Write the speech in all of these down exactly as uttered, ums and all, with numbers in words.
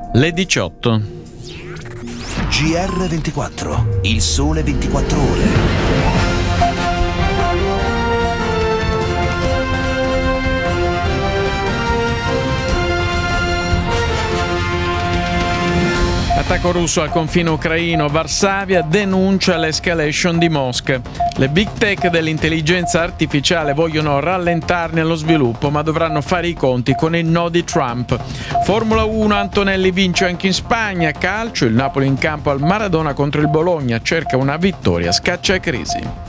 Le diciotto. G R ventiquattro, il sole ventiquattro ore. Attacco russo al confine ucraino, Varsavia denuncia l'escalation di Mosca. Le big tech dell'intelligenza artificiale vogliono rallentarne lo sviluppo, ma dovranno fare i conti con il no di Trump. Formula uno, Antonelli vince anche in Spagna. Calcio, il Napoli in campo al Maradona contro il Bologna, cerca una vittoria, scaccia crisi.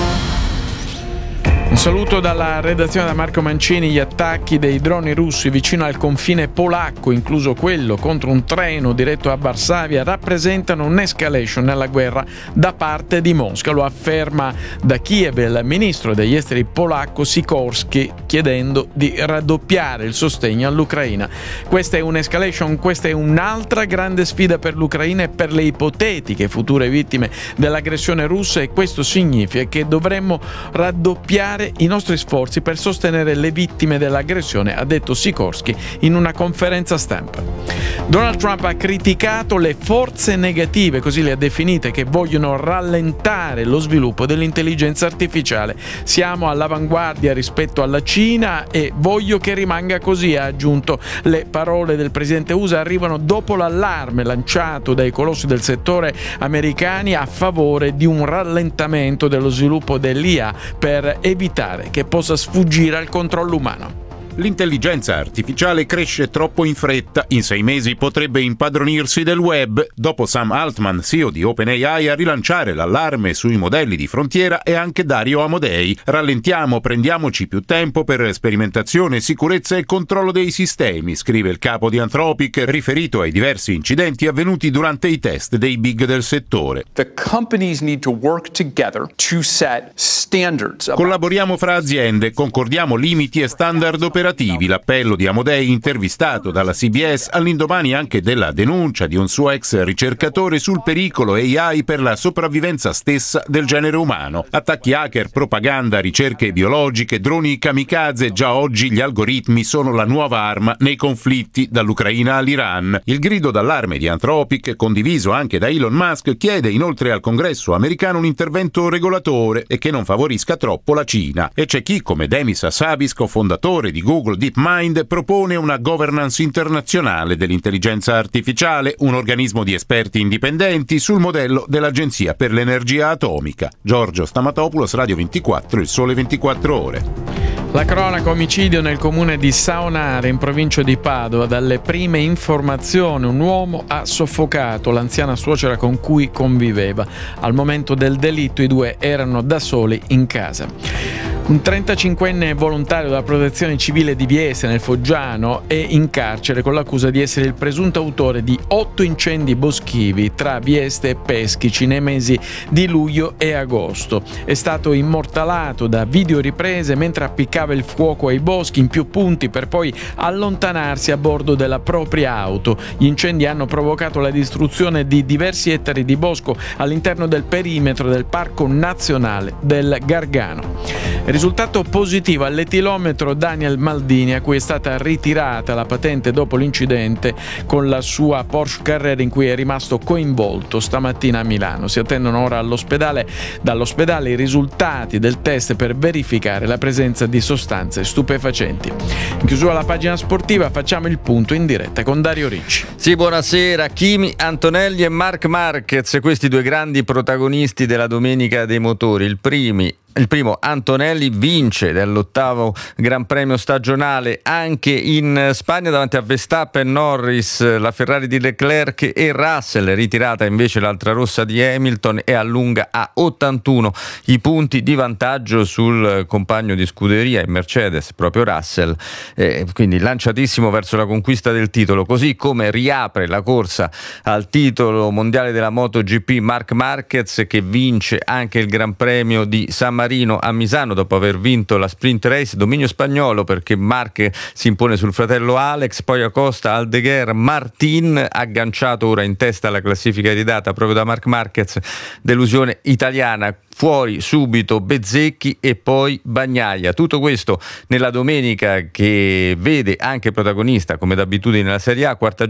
Un saluto dalla redazione da Marco Mancini. Gli attacchi dei droni russi vicino al confine polacco, incluso quello contro un treno diretto a Varsavia, rappresentano un'escalation nella guerra da parte di Mosca. Lo afferma da Kiev il ministro degli esteri polacco Sikorski, chiedendo di raddoppiare il sostegno all'Ucraina. Questa è un'escalation, questa è un'altra grande sfida per l'Ucraina e per le ipotetiche future vittime dell'aggressione russa, e questo significa che dovremmo raddoppiare i nostri sforzi per sostenere le vittime dell'aggressione, ha detto Sikorski in una conferenza stampa. Donald Trump ha criticato le forze negative, così le ha definite, che vogliono rallentare lo sviluppo dell'intelligenza artificiale. Siamo all'avanguardia rispetto alla Cina e voglio che rimanga così, ha aggiunto. Le parole del presidente U S A arrivano dopo l'allarme lanciato dai colossi del settore americani a favore di un rallentamento dello sviluppo dell'I A per evitare che possa sfuggire al controllo umano. L'intelligenza artificiale cresce troppo in fretta. In sei mesi potrebbe impadronirsi del web. Dopo Sam Altman, C E O di OpenAI, a rilanciare l'allarme sui modelli di frontiera è anche Dario Amodei. Rallentiamo, prendiamoci più tempo per sperimentazione, sicurezza e controllo dei sistemi, scrive il capo di Anthropic, riferito ai diversi incidenti avvenuti durante i test dei big del settore. The companies need to work together to set standards. Collaboriamo fra aziende, concordiamo limiti e standard operativi. L'appello di Amodei, intervistato dalla C B S all'indomani anche della denuncia di un suo ex ricercatore sul pericolo A I per la sopravvivenza stessa del genere umano. Attacchi hacker, propaganda, ricerche biologiche, droni kamikaze. Già oggi gli algoritmi sono la nuova arma nei conflitti dall'Ucraina all'Iran. Il grido d'allarme di Anthropic, condiviso anche da Elon Musk, chiede inoltre al Congresso americano un intervento regolatore e che non favorisca troppo la Cina. E c'è chi, come Demis Hassabis, cofondatore di Google DeepMind, propone una governance internazionale dell'intelligenza artificiale, un organismo di esperti indipendenti sul modello dell'Agenzia per l'Energia Atomica. Giorgio Stamatopoulos, Radio ventiquattro, il sole ventiquattro ore. La cronaca: omicidio nel comune di Saonare, in provincia di Padova. Dalle prime informazioni un uomo ha soffocato l'anziana suocera con cui conviveva. Al momento del delitto i due erano da soli in casa. Un trentacinquenne volontario della protezione civile di Vieste, nel Foggiano, è in carcere con l'accusa di essere il presunto autore di otto incendi boschivi tra Vieste e Peschici nei mesi di luglio e agosto. È stato immortalato da videoriprese mentre appiccava il fuoco ai boschi in più punti per poi allontanarsi a bordo della propria auto. Gli incendi hanno provocato la distruzione di diversi ettari di bosco all'interno del perimetro del Parco Nazionale del Gargano. Risultato positivo all'etilometro Daniel Maldini, a cui è stata ritirata la patente dopo l'incidente con la sua Porsche Carrera in cui è rimasto coinvolto stamattina a Milano. Si attendono ora all'ospedale, dall'ospedale i risultati del test per verificare la presenza di sostanze stupefacenti. In chiusura alla pagina sportiva facciamo il punto in diretta con Dario Ricci. Sì, buonasera. Kimi Antonelli e Marc Marquez, questi due grandi protagonisti della domenica dei motori. Il primi Il primo, Antonelli, vince dell'ottavo Gran Premio stagionale anche in Spagna davanti a Verstappen, Norris, la Ferrari di Leclerc e Russell. Ritirata invece l'altra rossa di Hamilton e allunga a ottantuno i punti di vantaggio sul compagno di scuderia in Mercedes, proprio Russell. Eh, quindi lanciatissimo verso la conquista del titolo, così come riapre la corsa al titolo mondiale della MotoGP Marc Marquez, che vince anche il Gran Premio di San Marino a Misano dopo aver vinto la sprint race. Dominio spagnolo perché Marquez si impone sul fratello Alex, poi Acosta, Aldeguer, Martin, agganciato ora in testa alla classifica iridata proprio da Marc Marquez. Delusione italiana, fuori subito Bezzecchi e poi Bagnaia. Tutto questo nella domenica che vede anche protagonista, come d'abitudine, nella Serie A, quarta